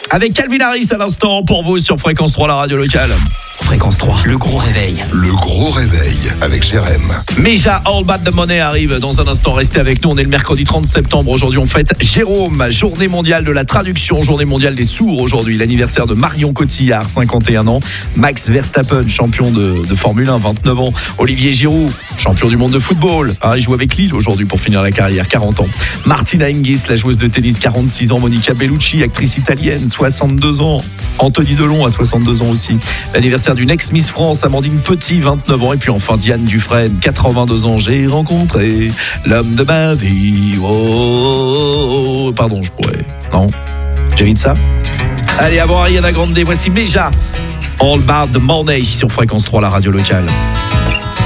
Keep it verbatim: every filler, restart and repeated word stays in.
Avec Calvin Harris à l'instant pour vous sur Fréquence trois, la radio locale. Fréquence trois, le gros réveil. Le gros réveil avec Jérém. Meja All About the Money arrive dans un instant. Restez avec nous. On est le mercredi trente septembre. Aujourd'hui, on fête Jérôme. Journée mondiale de la traduction. Journée mondiale des sourds aujourd'hui. L'anniversaire de Marion Cotillard, cinquante et un ans. Max Verstappen, champion de, de Formule un, vingt-neuf ans. Olivier Giroud, champion du monde de football. Ah, il joue avec Lille aujourd'hui pour finir la carrière, quarante ans. Martina Hingis, la joueuse de tennis, quarante-six ans. Monica Bellucci, actrice italienne, soixante-deux ans. Anthony Delon a soixante-deux ans aussi. L'anniversaire d'une ex-Miss France, Amandine Petit, vingt-neuf ans. Et puis enfin Diane Dufresne, quatre-vingt-deux ans. J'ai rencontré l'homme de ma vie. Oh, oh, oh. Pardon, je pourrais... Non, j'évite ça. Allez, avant Ariana Grande, voici Meja All About the Money sur Fréquence trois, la radio locale.